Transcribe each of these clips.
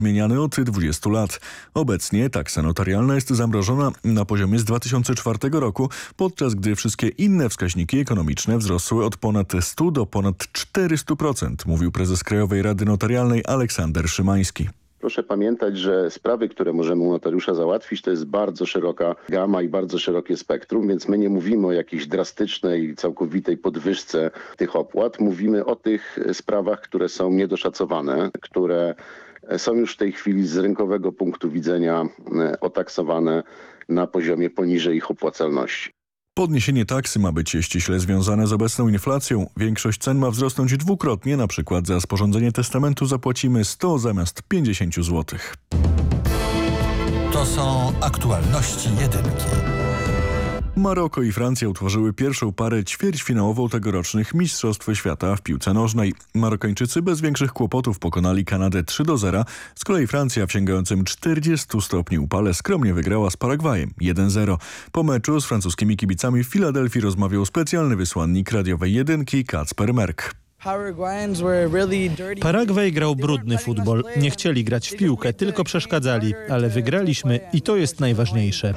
zmieniany od 20 lat. Obecnie taksa notarialna jest zamrożona na poziomie z 2004 roku, podczas gdy wszystkie inne wskaźniki ekonomiczne wzrosły od ponad 100 do ponad 400%, mówił prezes Krajowej Rady Notarialnej Aleksander Szymański. Proszę pamiętać, że sprawy, które możemy u notariusza załatwić, to jest bardzo szeroka gama i bardzo szerokie spektrum, więc my nie mówimy o jakiejś drastycznej, całkowitej podwyżce tych opłat. Mówimy o tych sprawach, które są niedoszacowane, które są już w tej chwili z rynkowego punktu widzenia otaksowane na poziomie poniżej ich opłacalności. Podniesienie taksy ma być ściśle związane z obecną inflacją. Większość cen ma wzrosnąć dwukrotnie, na przykład za sporządzenie testamentu zapłacimy 100 zamiast 50 zł. To są aktualności jedynki. Maroko i Francja utworzyły pierwszą parę ćwierćfinałową tegorocznych Mistrzostw Świata w piłce nożnej. Marokańczycy bez większych kłopotów pokonali Kanadę 3-0. Z kolei Francja w sięgającym 40 stopni upale skromnie wygrała z Paragwajem 1-0. Po meczu z francuskimi kibicami w Filadelfii rozmawiał specjalny wysłannik radiowej jedynki Kacper Merk. Paragwaj grał brudny futbol. Nie chcieli grać w piłkę, tylko przeszkadzali, ale wygraliśmy i to jest najważniejsze.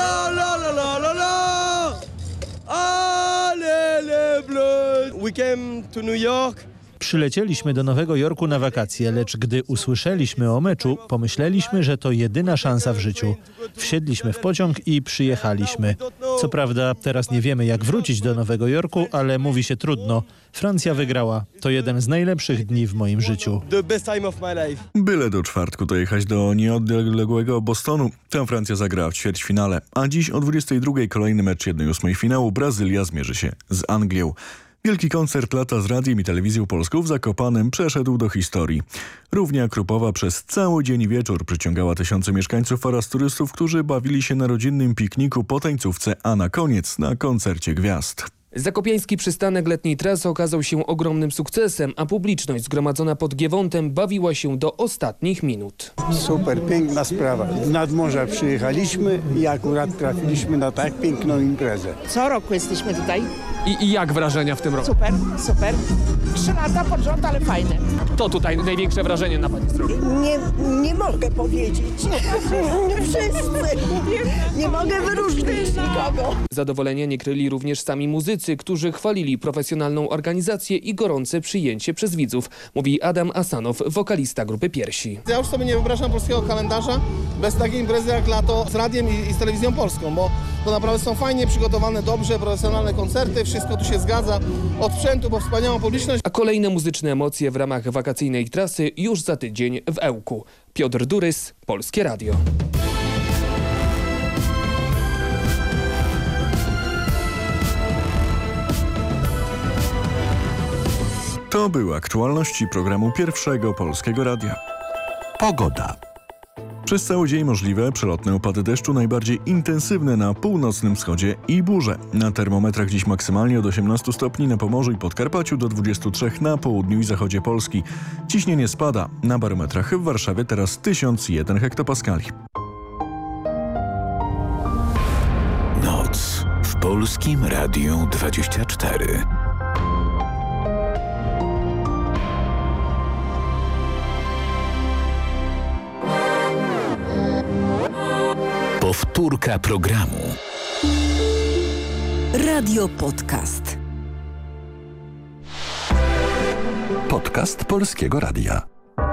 Przylecieliśmy do Nowego Jorku na wakacje, lecz gdy usłyszeliśmy o meczu, pomyśleliśmy, że to jedyna szansa w życiu. Wsiedliśmy w pociąg i przyjechaliśmy. Co prawda teraz nie wiemy, jak wrócić do Nowego Jorku, ale mówi się trudno. Francja wygrała. To jeden z najlepszych dni w moim życiu. Byle do czwartku dojechać do nieodległego Bostonu. Tam Francja zagrała w ćwierćfinale. A dziś o 22 kolejny mecz 1/8 finału. Brazylia zmierzy się z Anglią. Wielki koncert lata z radiem i telewizją polską w Zakopanem przeszedł do historii. Równia Krupowa przez cały dzień i wieczór przyciągała tysiące mieszkańców oraz turystów, którzy bawili się na rodzinnym pikniku po tańcówce, a na koniec na koncercie gwiazd. Zakopiański przystanek letniej trasy okazał się ogromnym sukcesem, a publiczność zgromadzona pod Giewontem bawiła się do ostatnich minut. Super, piękna sprawa. Z nadmorza przyjechaliśmy i akurat trafiliśmy na tak piękną imprezę. Co roku jesteśmy tutaj. I jak wrażenia w tym roku? Super, super. 3 lata pod rząd, ale fajne. To tutaj największe wrażenie na pani stronie? Nie mogę powiedzieć. Wszyscy. Nie mogę wyróżnić nikogo. Zadowolenia nie kryli również sami muzycy, którzy chwalili profesjonalną organizację i gorące przyjęcie przez widzów, mówi Adam Asanow, wokalista grupy Piersi. Ja już sobie nie wyobrażam polskiego kalendarza bez takiej imprezy jak lato z radiem i z telewizją polską, bo to naprawdę są fajnie przygotowane, dobrze, profesjonalne koncerty, wszystko tu się zgadza, od sprzętu po wspaniałą publiczność. A kolejne muzyczne emocje w ramach wakacyjnej trasy już za tydzień w Ełku. Piotr Durys, Polskie Radio. To były aktualności programu Pierwszego Polskiego Radia. Pogoda. Przez cały dzień możliwe przelotne opady deszczu, najbardziej intensywne na północnym wschodzie i burze. Na termometrach dziś maksymalnie od 18 stopni na Pomorzu i Podkarpaciu do 23 na południu i zachodzie Polski. Ciśnienie spada. Na barometrach w Warszawie teraz 1001 hektopaskali. Noc w Polskim Radiu 24. Powtórka programu. Radio Podcast. Podcast Polskiego Radia.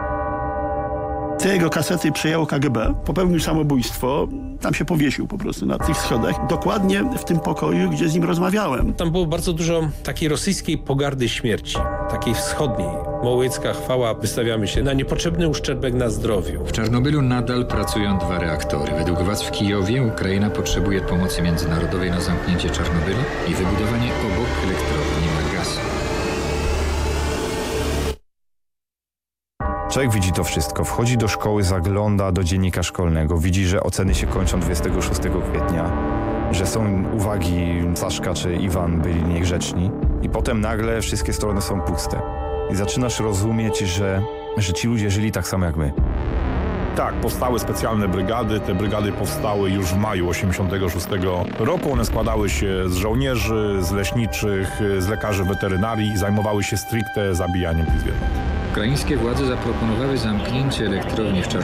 Te jego kasety przejęło KGB, popełnił samobójstwo, tam się powiesił po prostu na tych schodach, dokładnie w tym pokoju, gdzie z nim rozmawiałem. Tam było bardzo dużo takiej rosyjskiej pogardy śmierci, takiej wschodniej. Mołowiecka chwała, wystawiamy się na niepotrzebny uszczerbek na zdrowiu. W Czarnobylu nadal pracują 2 reaktory. Według władz w Kijowie Ukraina potrzebuje pomocy międzynarodowej na zamknięcie Czarnobyla i wybudowanie obok elektrowni na gaz. Człowiek widzi to wszystko, wchodzi do szkoły, zagląda do dziennika szkolnego, widzi, że oceny się kończą 26 kwietnia, że są uwagi Saszka czy Iwan byli niegrzeczni i potem nagle wszystkie strony są puste. I zaczynasz rozumieć, że ci ludzie żyli tak samo jak my. Tak, powstały specjalne brygady. Te brygady powstały już w maju 1986 roku. One składały się z żołnierzy, z leśniczych, z lekarzy weterynarii i zajmowały się stricte zabijaniem tych zwierząt. Ukraińskie władze zaproponowały zamknięcie elektrowni w Czarnobylu.